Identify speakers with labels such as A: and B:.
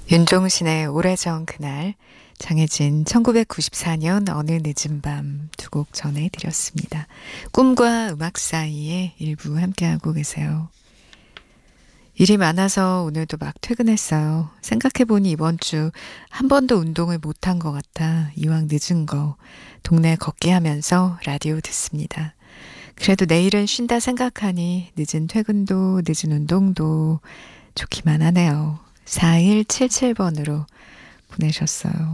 A: 윤종신의 오래전 그날, 장혜진 1994년 어느 늦은 밤 두 곡 전해드렸습니다. 꿈과 음악 사이에 일부 함께하고 계세요. 일이 많아서 오늘도 막 퇴근했어요. 생각해보니 이번 주 한 번도 운동을 못한 것 같아 이왕 늦은 거 동네 걷기 하면서 라디오 듣습니다. 그래도 내일은 쉰다 생각하니 늦은 퇴근도 늦은 운동도 좋기만 하네요. 4177번으로 보내셨어요.